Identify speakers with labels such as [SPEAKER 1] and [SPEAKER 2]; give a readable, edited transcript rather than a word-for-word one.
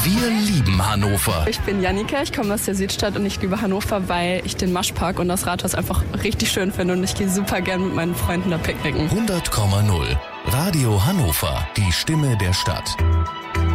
[SPEAKER 1] Wir lieben Hannover.
[SPEAKER 2] Ich bin Jannika, ich komme aus der Südstadt und ich liebe Hannover, weil ich den Maschpark und das Rathaus einfach richtig schön finde und ich gehe super gern mit meinen Freunden da picknicken.
[SPEAKER 1] 100,0 Radio Hannover, die Stimme der Stadt.